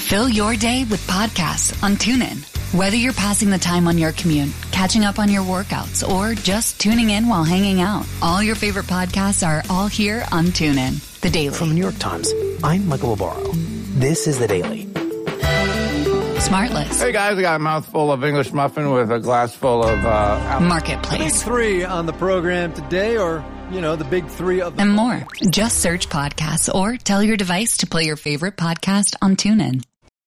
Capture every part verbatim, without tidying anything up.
Fill your day with podcasts on TuneIn. Whether you're passing the time on your commute, catching up on your workouts, or just tuning in while hanging out, all your favorite podcasts are all here on TuneIn. The Daily. From the New York Times, I'm Michael Barbaro. This is The Daily. Smartless. Hey guys, I got a mouthful of English muffin with a glass full of uh, Marketplace. The big three on the program today, or, you know, the big three of the and more. Just search podcasts or tell your device to play your favorite podcast on TuneIn.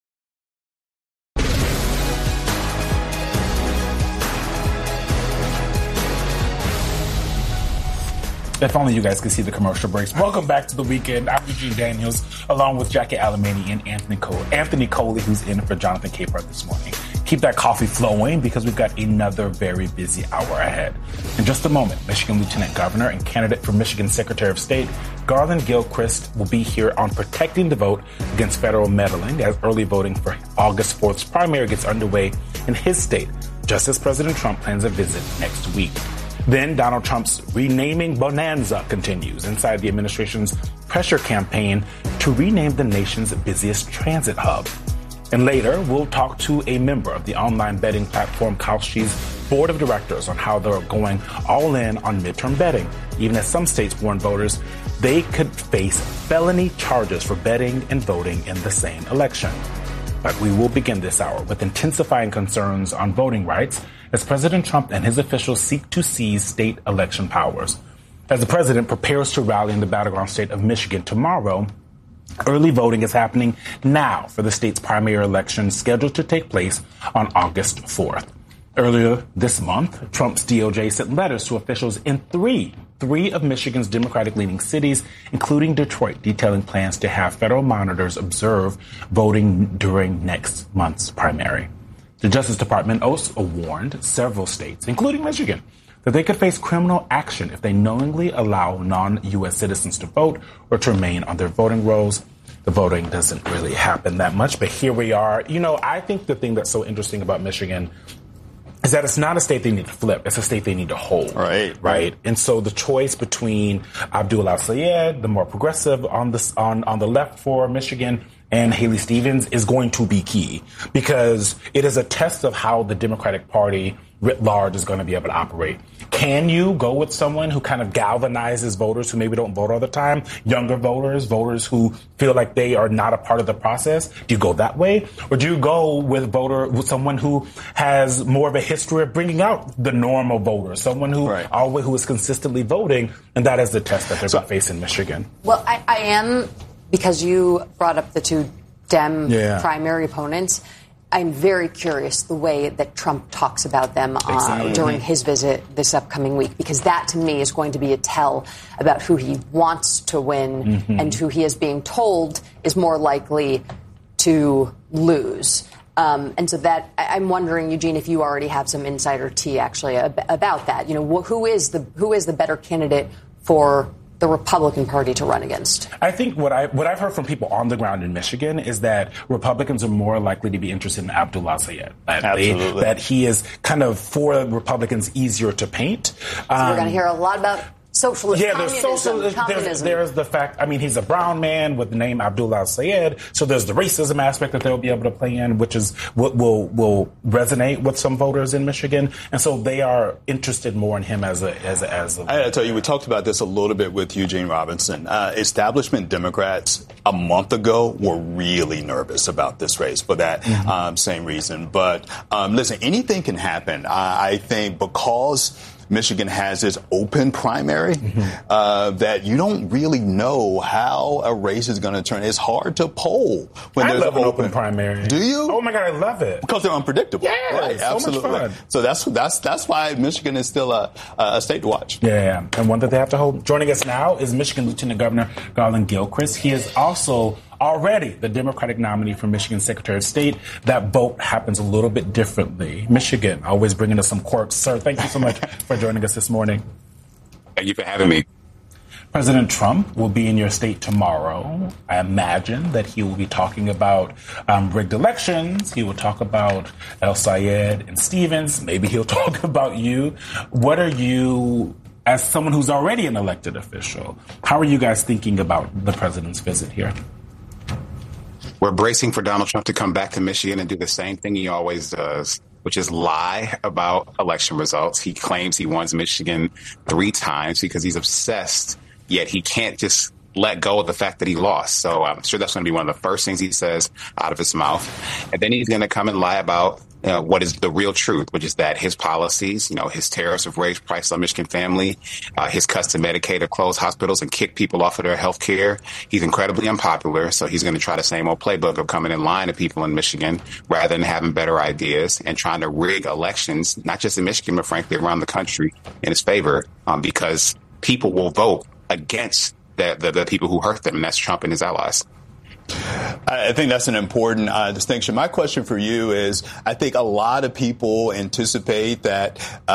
If only you guys could see the commercial breaks. Welcome back to The Weekend. I'm Eugene Daniels, along with Jackie Alamany and Anthony Cole. Anthony Coley, who's in for Jonathan Capehart this morning. Keep that coffee flowing because we've got another very busy hour ahead. In just a moment, Michigan Lieutenant Governor and candidate for Michigan Secretary of State, Garland Gilchrist, will be here on protecting the vote against federal meddling as early voting for August fourth's primary gets underway in his state, just as President Trump plans a visit next week. Then Donald Trump's renaming bonanza continues inside the administration's pressure campaign to rename the nation's busiest transit hub. And later, we'll talk to a member of the online betting platform Kalshi's board of directors on how they're going all in on midterm betting, even as some states warn voters they could face felony charges for betting and voting in the same election. But we will begin this hour with intensifying concerns on voting rights as President Trump and his officials seek to seize state election powers. As the president prepares to rally in the battleground state of Michigan tomorrow, early voting is happening now for the state's primary election scheduled to take place on August fourth. Earlier this month, Trump's D O J sent letters to officials in three, three of Michigan's Democratic-leaning cities, including Detroit, detailing plans to have federal monitors observe voting during next month's primary. The Justice Department also warned several states, including Michigan, that they could face criminal action if they knowingly allow non-U S citizens to vote or to remain on their voting rolls. The voting doesn't really happen that much, but here we are. You know, I think the thing that's so interesting about Michigan is that it's not a state they need to flip. It's a state they need to hold. Right. Right. And so the choice between Abdul al-Sayed, the more progressive on the, on, on the left for Michigan, and Haley Stevens is going to be key because it is a test of how the Democratic Party writ large is going to be able to operate. Can you go with someone who kind of galvanizes voters who maybe don't vote all the time, younger voters, voters who feel like they are not a part of the process? Do you go that way? Or do you go with voter with someone who has more of a history of bringing out the normal voter, someone who right. always who is consistently voting? And that is the test that they're so, going to face in Michigan. Well, I, I am, because you brought up the two Dem yeah. primary opponents, I'm very curious the way that Trump talks about them uh, exactly. during his visit this upcoming week, because that to me is going to be a tell about who he wants to win mm-hmm. and who he is being told is more likely to lose. Um, and so that I'm wondering, Eugene, if you already have some insider tea actually ab- about that. You know, wh- who is the who is the better candidate for the Republican Party to run against? I think what I what I've heard from people on the ground in Michigan is that Republicans are more likely to be interested in Abdul al-Sayed. That, Absolutely. They, that he is kind of for Republicans easier to paint. So um, we're going to hear a lot about socialism. Yeah, there's social. There's, there's the fact. I mean, he's a brown man with the name Abdul al-Sayed, so there's the racism aspect that they'll be able to play in, which is what will will resonate with some voters in Michigan, and so they are interested more in him as a as a, as. A, I gotta tell you, we talked about this a little bit with Eugene Robinson. Uh, establishment Democrats a month ago were really nervous about this race for that mm-hmm. um, same reason. But um, listen, anything can happen. I, I think because Michigan has this open primary mm-hmm. uh, that you don't really know how a race is going to turn. It's hard to poll when I there's love an an open, open primary. Do you? Oh my God, I love it because they're unpredictable. Yeah, right, it's so absolutely. much fun. So that's that's that's why Michigan is still a, a state to watch. Yeah, and one that they have to hold. Joining us now is Michigan Lieutenant Governor Garland Gilchrist. He is also already the Democratic nominee for Michigan Secretary of State. That vote happens a little bit differently. Michigan, always bringing us some quirks. Sir, thank you so much for joining us this morning. Thank you for having me. President Trump will be in your state tomorrow. I imagine that he will be talking about um, rigged elections. He will talk about el-Sayed and Stevens. Maybe he'll talk about you. What are you, as someone who's already an elected official, how are you guys thinking about the president's visit here? we're bracing for Donald Trump to come back to Michigan and do the same thing he always does, which is lie about election results. He claims he won Michigan three times because he's obsessed, yet he can't just let go of the fact that he lost. So I'm sure that's going to be one of the first things he says out of his mouth. And then he's going to come and lie about uh, what is the real truth, which is that his policies, you know, his tariffs have raised prices on Michigan family, uh, his cuts to Medicaid have closed hospitals and kicked people off of their health care. He's incredibly unpopular. So he's going to try the same old playbook of coming in line to people in Michigan rather than having better ideas and trying to rig elections, not just in Michigan, but frankly around the country in his favor, um, because people will vote against The, the, the people who hurt them, and that's Trump and his allies. I think that's an important uh, distinction. My question for you is, I think a lot of people anticipate that uh,